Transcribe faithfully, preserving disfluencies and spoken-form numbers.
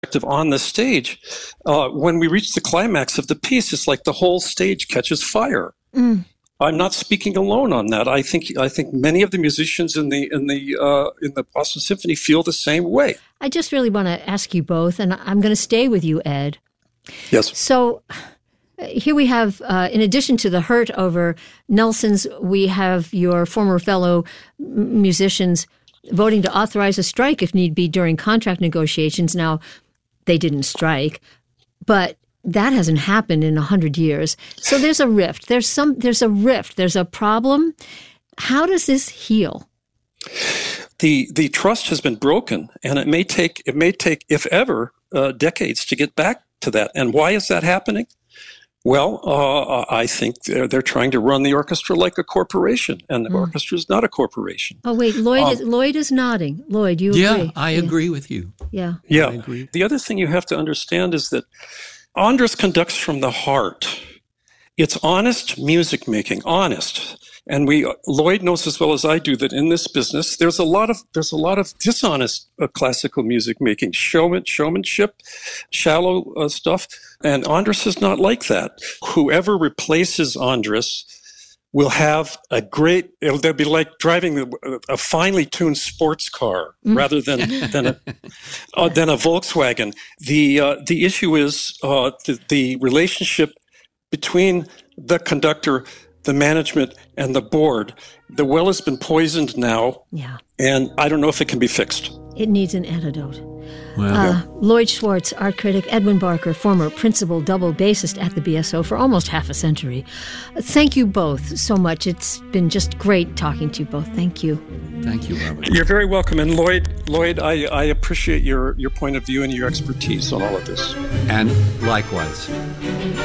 on the stage, uh, when we reach the climax of the piece, it's like the whole stage catches fire. Mm. I'm not speaking alone on that. I think I think many of the musicians in the in the uh, in the Boston Symphony feel the same way. I just really want to ask you both, and I'm going to stay with you, Ed. Yes. So here we have, uh, in addition to the hurt over Nelson's, we have your former fellow musicians voting to authorize a strike if need be during contract negotiations. Now, they didn't strike, but that hasn't happened in a hundred years. So there's a rift. There's some. There's a rift. There's a problem. How does this heal? The the trust has been broken, and it may take it may take, if ever, uh, decades to get back to that. And why is that happening? Well, uh, I think they're, they're trying to run the orchestra like a corporation, and the mm. orchestra is not a corporation. Oh, wait, Lloyd, um, is, Lloyd is nodding. Lloyd, you yeah, agree? I yeah, agree with you. Yeah. Yeah. I agree. The other thing you have to understand is that Andras conducts from the heart. It's honest music making, honest. And we, Lloyd knows as well as I do that in this business, there's a lot of there's a lot of dishonest uh, classical music making, showman, showmanship, shallow uh, stuff. And Andras is not like that. Whoever replaces Andras will have a great. It'll they'll be like driving a, a finely tuned sports car mm. rather than than a uh, than a Volkswagen. The uh, the issue is uh, the, the relationship between the conductor, the management, and the board. The well has been poisoned now, yeah. and I don't know if it can be fixed. It needs an antidote. Well, uh, yeah. Lloyd Schwartz, art critic, Edwin Barker, former principal double bassist at the B S O for almost half a century. Thank you both so much. It's been just great talking to you both. Thank you. Thank you, Robert. You're very welcome. And Lloyd, Lloyd, I, I appreciate your, your point of view and your expertise on all of this. And likewise.